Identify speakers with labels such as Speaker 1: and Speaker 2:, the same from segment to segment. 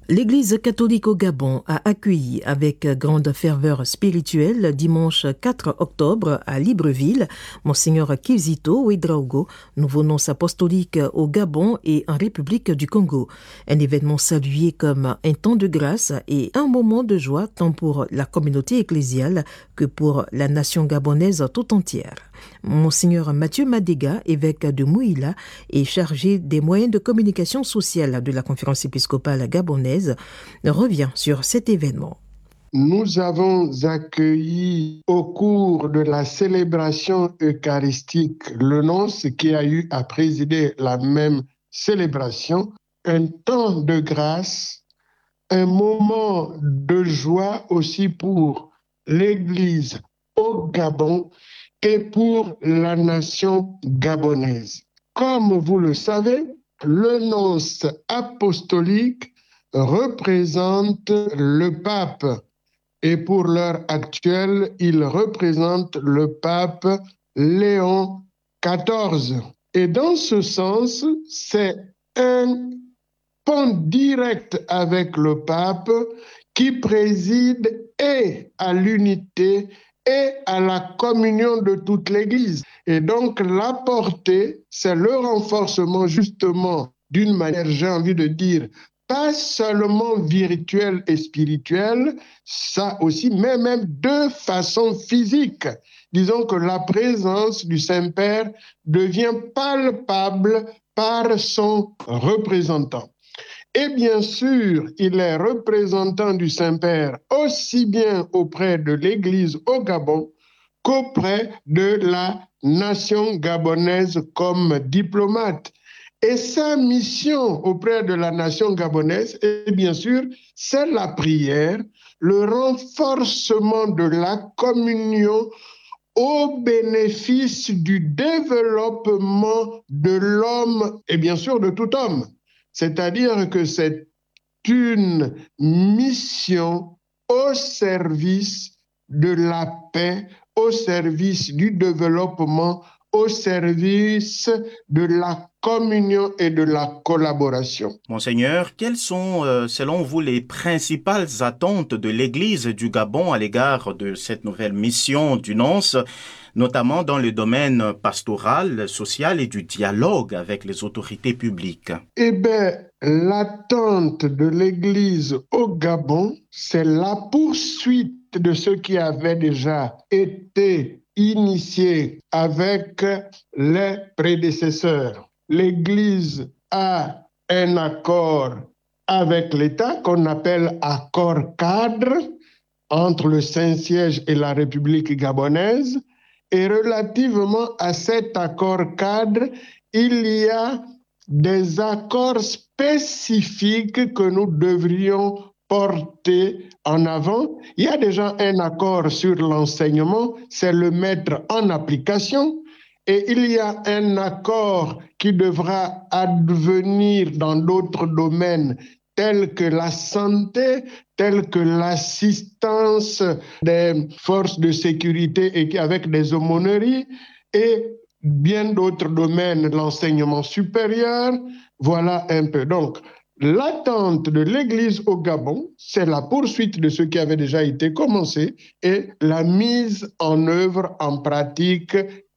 Speaker 1: L'Église catholique au Gabon a accueilli avec grande ferveur spirituelle dimanche 4 octobre à Libreville Monseigneur Kizito Ouedraogo, nouveau nonce apostolique au Gabon et en République du Congo. Un événement salué comme un temps de grâce et un moment de joie tant pour la communauté ecclésiale que pour la nation gabonaise tout entière. Monseigneur Mathieu Madega, évêque de Mouila et chargé des moyens de communication sociale de la conférence épiscopale gabonaise, revient sur cet événement.
Speaker 2: Nous avons accueilli au cours de la célébration eucharistique le nonce qui a eu à présider la même célébration, un temps de grâce, un moment de joie aussi pour l'Église au Gabon et pour la nation gabonaise. Comme vous le savez, le nonce apostolique représente le pape et pour l'heure actuelle, il représente le pape Léon XIV. Et dans ce sens, c'est un pont direct avec le pape qui préside et à l'unité et à la communion de toute l'Église. Et donc la portée, c'est le renforcement justement d'une manière, j'ai envie de dire, pas seulement virtuelle et spirituelle, ça aussi, mais même de façon physique. Disons que la présence du Saint-Père devient palpable par son représentant. Et bien sûr, il est représentant du Saint-Père aussi bien auprès de l'Église au Gabon qu'auprès de la nation gabonaise comme diplomate. Et sa mission auprès de la nation gabonaise, et bien sûr, c'est la prière, le renforcement de la communion au bénéfice du développement de l'homme et bien sûr de tout homme. C'est-à-dire que c'est une mission au service de la paix, au service du développement, au service de la communion et de la collaboration.
Speaker 3: Monseigneur, quelles sont, selon vous, les principales attentes de l'Église du Gabon à l'égard de cette nouvelle mission du nonce, notamment dans le domaine pastoral, social et du dialogue avec les autorités publiques?
Speaker 2: Eh bien, l'attente de l'Église au Gabon, c'est la poursuite de ce qui avait déjà été initié avec les prédécesseurs. L'Église a un accord avec l'État qu'on appelle accord cadre entre le Saint-Siège et la République gabonaise. Et relativement à cet accord cadre, il y a des accords spécifiques que nous devrions porter en avant. Il y a déjà un accord sur l'enseignement, c'est le mettre en application. Et il y a un accord qui devra advenir dans d'autres domaines tels que la santé, tels que l'assistance des forces de sécurité et avec des aumôneries et bien d'autres domaines, l'enseignement supérieur. Voilà un peu. Donc, l'attente de l'Église au Gabon, c'est la poursuite de ce qui avait déjà été commencé et la mise en œuvre en pratique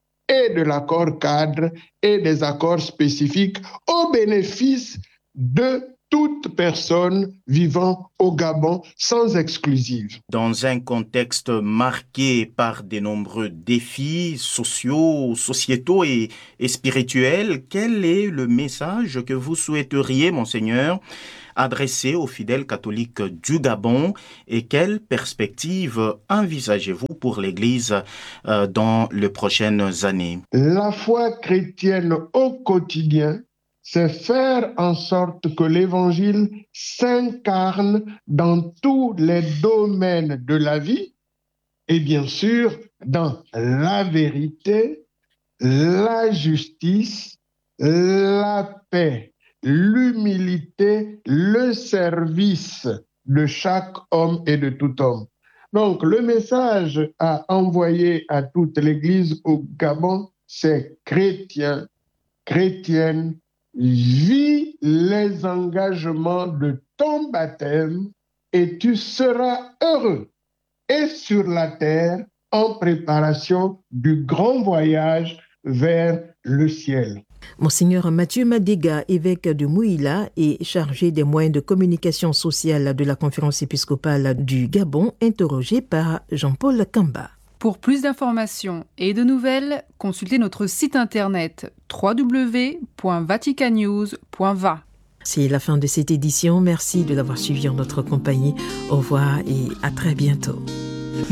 Speaker 2: et de l'accord cadre et des accords spécifiques au bénéfice de toute personne vivant au Gabon sans exclusive.
Speaker 3: Dans un contexte marqué par de nombreux défis sociaux, sociétaux et spirituels, quel est le message que vous souhaiteriez, Monseigneur, adresser aux fidèles catholiques du Gabon et quelles perspectives envisagez-vous pour l'Église dans les prochaines années?
Speaker 2: La foi chrétienne au quotidien, c'est faire en sorte que l'Évangile s'incarne dans tous les domaines de la vie et bien sûr dans la vérité, la justice, la paix, l'humilité, le service de chaque homme et de tout homme. Donc, le message à envoyer à toute l'Église au Gabon, c'est chrétien, chrétienne, vis les engagements de ton baptême et tu seras heureux et sur la terre en préparation du grand voyage vers le ciel.
Speaker 1: Monseigneur Mathieu Madega, évêque de Mouila et chargé des moyens de communication sociale de la Conférence épiscopale du Gabon, interrogé par Jean-Paul Kamba.
Speaker 4: Pour plus d'informations et de nouvelles, consultez notre site internet www.vaticannews.va.
Speaker 1: C'est la fin de cette édition. Merci de l'avoir suivi en notre compagnie. Au revoir et à très bientôt.